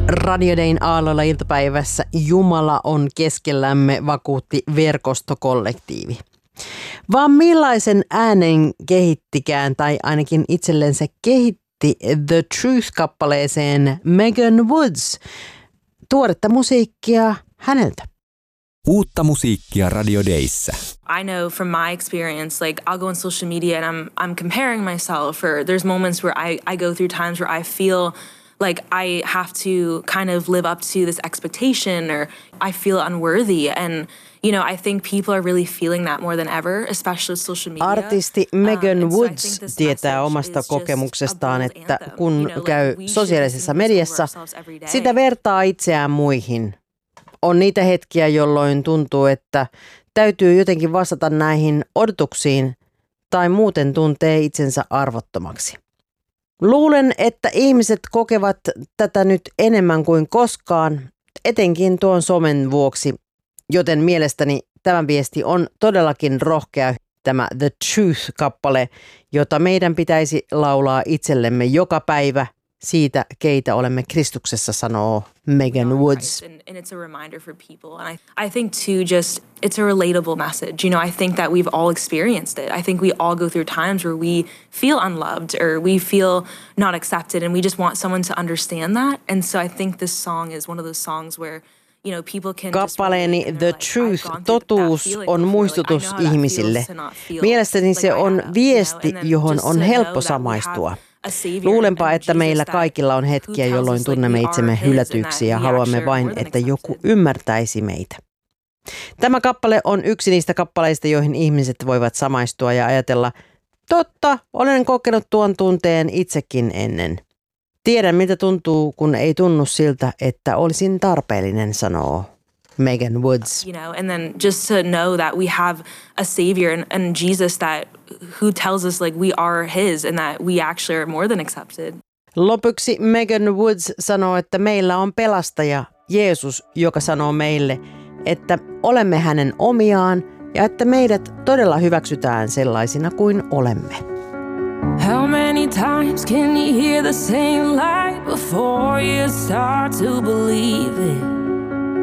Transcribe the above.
Radio Dayn aalloilla iltapäivässä Jumala on keskellämme, vakuutti verkostokollektiivi. Vaan millaisen äänen kehittikään, tai ainakin itsellensä kehitti The Truth-kappaleeseen Megan Woods. Tuoretta musiikkia häneltä. Uutta musiikkia Radio Dayssä. I know from my experience, like I'll go on social media and I'm comparing myself, or there's moments where I go through times where I feel like I have to kind of live up to this expectation, or I feel unworthy. And, you know, I think people are really feeling that more than ever, especially social media. Artisti Megan Woods tietää omasta kokemuksestaan, että kun käy sosiaalisessa mediassa, sitä vertaa itseään muihin. On niitä hetkiä, jolloin tuntuu, että täytyy jotenkin vastata näihin odotuksiin tai muuten tuntee itsensä arvottomaksi. Luulen, että ihmiset kokevat tätä nyt enemmän kuin koskaan, etenkin tuon somen vuoksi, joten mielestäni tämä viesti on todellakin rohkea, tämä The Truth-kappale, jota meidän pitäisi laulaa itsellemme joka päivä siitä, keitä olemme Kristuksessa, sanoo Megan Woods. And it's a reminder for people. And I think too, just it's a relatable message. You know, I think that we've all experienced it. I think we all go through times where we feel unloved or we feel not accepted, and we just want someone to understand that. And so I think this song is one of those songs where, you know, people can. Kappaleeni The Truth, totuus, on muistutus ihmisille. Mielestäni se on viesti, johon on helppo samaistua. Luulenpa, että meillä kaikilla on hetkiä, jolloin tunnemme itsemme hylätyksi ja haluamme vain, että joku ymmärtäisi meitä. Tämä kappale on yksi niistä kappaleista, joihin ihmiset voivat samaistua ja ajatella, totta, olen kokenut tuon tunteen itsekin ennen. Tiedän, miltä tuntuu, kun ei tunnu siltä, että olisin tarpeellinen, sanoo Megan Woods. You know, and then just to know that we have a savior and Jesus that who tells us like we are his and that we actually are more than accepted. Lopuksi Megan Woods sanoo, että meillä on pelastaja Jeesus, joka sanoo meille, että olemme hänen omiaan ja että meidät todella hyväksytään sellaisina kuin olemme. How many times can you hear the same lie before you start to believe it?